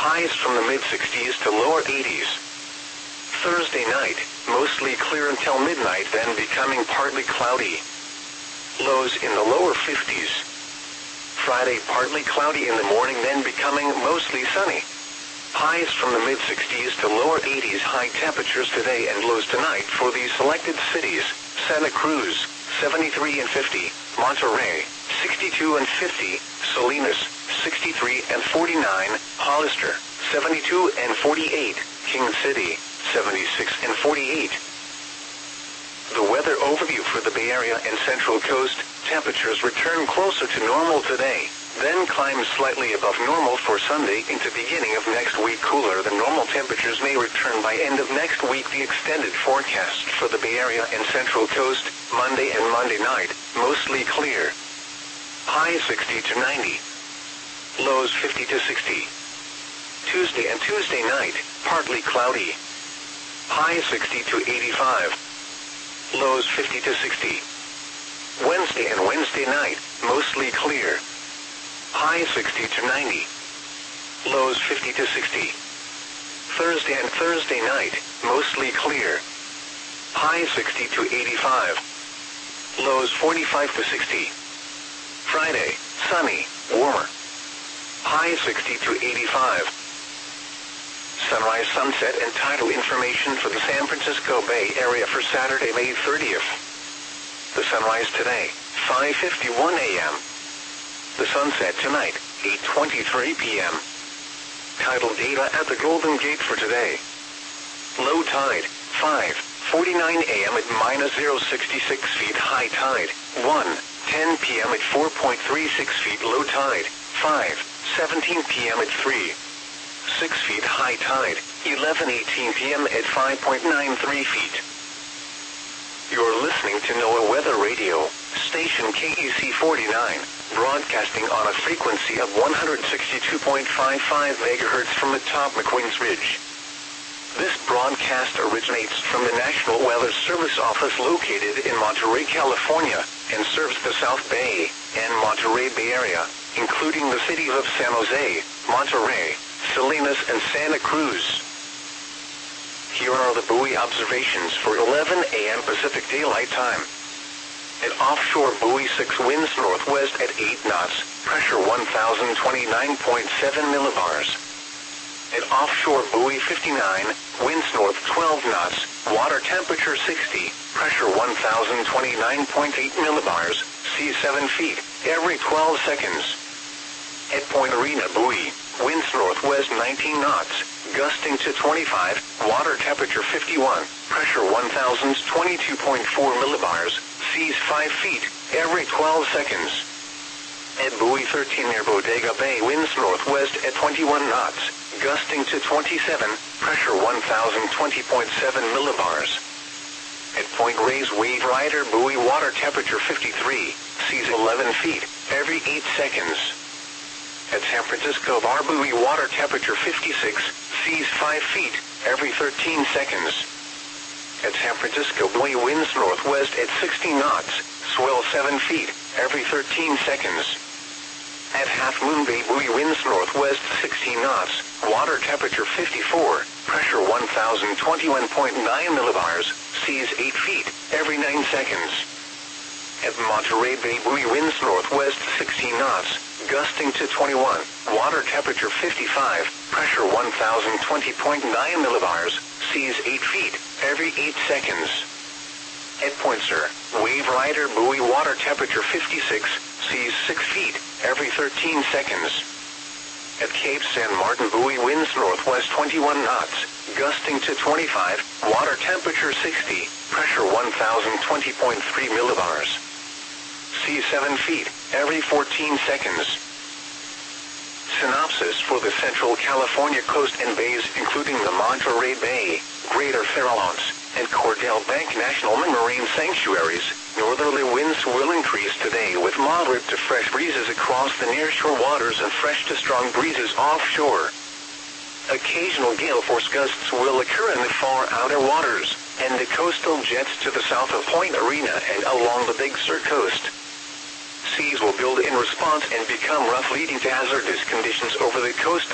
highs from the mid-60s to lower 80s. Thursday night, mostly clear until midnight, then becoming partly cloudy. Lows in the lower 50s. Friday, partly cloudy in the morning, then becoming mostly sunny. Highs from the mid-60s to lower 80s. High temperatures today and lows tonight for these selected cities: Santa Cruz, 73 and 50, Monterey, 62 and 50, Salinas, 63 and 49, Hollister, 72 and 48, King City, 76 and 48. The weather overview for the Bay Area and Central Coast: temperatures return closer to normal today, then climb slightly above normal for Sunday into beginning of next week. Cooler than normal temperatures may return by end of next week. The extended forecast for the Bay Area and Central Coast: Monday and Monday night, mostly clear. High 60 to 90. Lows 50 to 60. Tuesday and Tuesday night, partly cloudy. High 60 to 85. Lows 50 to 60. Wednesday and Wednesday night, mostly clear. High 60 to 90. Lows 50 to 60. Thursday and Thursday night, mostly clear. High 60 to 85. Lows 45 to 60. Friday, sunny, warmer. High 60 to 85. Sunrise, sunset, and tidal information for the San Francisco Bay Area for Saturday, May 30th. The sunrise today, 5:51 a.m. The sunset tonight, 8:23 p.m. Tidal data at the Golden Gate for today. Low tide, 5:49 a.m. at -0.66 feet. High tide, 1:10 p.m. at 4.36 feet. Low tide, 5:17 p.m. at 3.6 feet. High tide, 11:18 p.m. at 5.93 feet. You're listening to NOAA Weather Radio, station KEC 49, broadcasting on a frequency of 162.55 MHz from atop McQueen's Ridge. This broadcast originates from the National Weather Service office located in Monterey, California, and serves the South Bay and Monterey Bay Area, including the cities of San Jose, Monterey, Salinas, and Santa Cruz. Here are the buoy observations for 11 a.m. Pacific Daylight Time. At offshore buoy 6, winds northwest at 8 knots, pressure 1,029.7 millibars. At offshore buoy 59, winds north 12 knots, water temperature 60, pressure 1,029.8 millibars, seas 7 feet, every 12 seconds. At Point Arena buoy, winds northwest 19 knots, gusting to 25, water temperature 51, pressure 1,022.4 millibars, seas 5 feet, every 12 seconds. At buoy 13 near Bodega Bay, winds northwest at 21 knots, gusting to 27, pressure 1,020.7 millibars. At Point Reyes Wave Rider buoy, water temperature 53, seas 11 feet, every 8 seconds. At San Francisco Bar buoy, water temperature 56, seas 5 feet, every 13 seconds. At San Francisco buoy, winds northwest at 60 knots, swell 7 feet, every 13 seconds. At Half Moon Bay buoy, winds northwest 16 knots, water temperature 54, pressure 1,021.9 millibars, seas 8 feet, every 9 seconds. At Monterey Bay buoy, winds northwest 16 knots, gusting to 21, water temperature 55, pressure 1,020.9 millibars, seas 8 feet, every 8 seconds. At Point Sur, Wave Rider buoy, water temperature 56, seas 6 feet, every 13 seconds. At Cape San Martin buoy, winds northwest 21 knots, gusting to 25, water temperature 60, pressure 1,020.3 millibars. Seas 7 feet, every 14 seconds. Synopsis for the Central California coast and bays, including the Monterey Bay, Greater Farallones, and Cordell Bank National Marine Sanctuaries. Northerly winds will increase today with moderate to fresh breezes across the nearshore waters and fresh to strong breezes offshore. Occasional gale force gusts will occur in the far outer waters, and the coastal jets to the south of Point Arena and along the Big Sur coast. Seas will build in response and become rough, leading to hazardous conditions over the coast